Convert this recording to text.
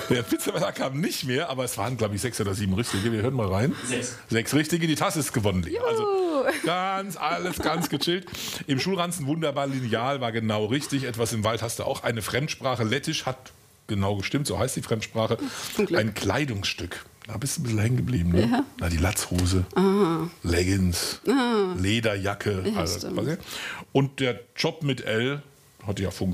Der Pizzabäcker kam nicht mehr, aber es waren, glaube ich, 6 oder 7 Richtige. Wir hören mal rein. 6 Richtige, die Tasse ist gewonnen. Lea. Also alles ganz gechillt. Im Schulranzen wunderbar lineal, war genau richtig. Etwas im Wald hast du auch. Eine Fremdsprache, Lettisch, hat genau gestimmt, so heißt die Fremdsprache. Ein Kleidungsstück. Da bist du ein bisschen hängen geblieben, ne? Ja. Na, die Latzhose, Leggings, Lederjacke. Ja, Und der Job mit L hat ja funktioniert.